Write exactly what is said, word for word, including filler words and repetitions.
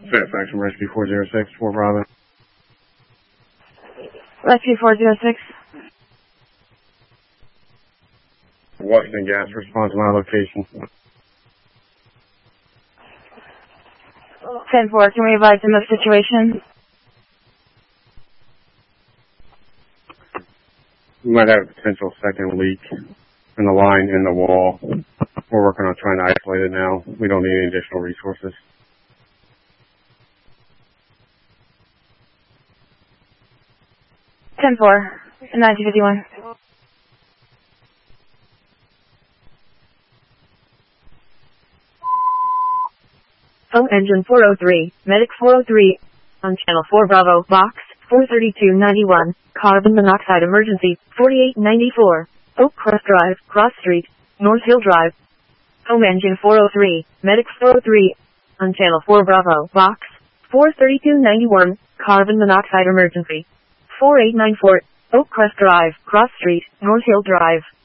Fairfax from Rescue four zero six, four Bravo. Rescue four zero six. Washington Gas, response to my location. ten four, can we advise him of the situation? We might have a potential second leak in the line in the wall. We're working on trying to isolate it now. We don't need any additional resources. ten four, nineteen fifty-one. Home engine four oh three, medic four oh three, on channel four Bravo, box four thirty-two ninety-one, carbon monoxide emergency, forty-eight ninety-four, Oak Crest Drive, Cross Street, North Hill Drive. Home engine four oh three, medic four oh three, on channel four Bravo, box four thirty-two ninety-one, carbon monoxide emergency, forty-eight ninety-four, Oak Crest Drive, Cross Street, North Hill Drive.